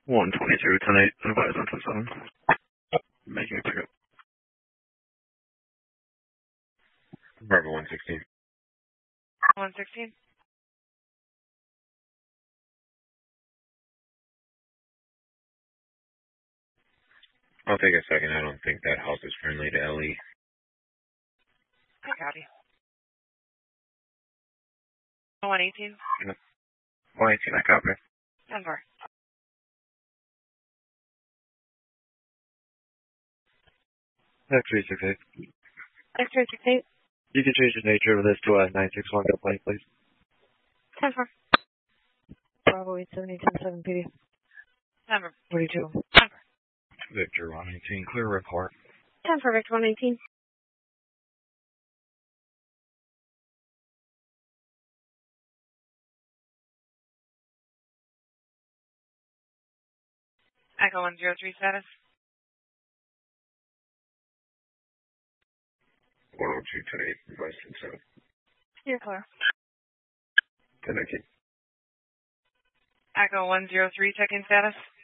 122, 10-8, advise on 7. Making a pickup. Bravo 116. 116. I'll take a second. I don't think that house is friendly to LE. I copy. 118. 118, I copy. 10-4. X368. X368. You can change the nature of this to a 961 complaint, please. 10-4. Bravo 878-7 PD. 10-4. 42. 10-4. Victor 118, clear report. 10-4, Victor 118. Echo 103 status. 102, 10-8, advise on 7. You're clear. 10-19. Echo 103, check-in status.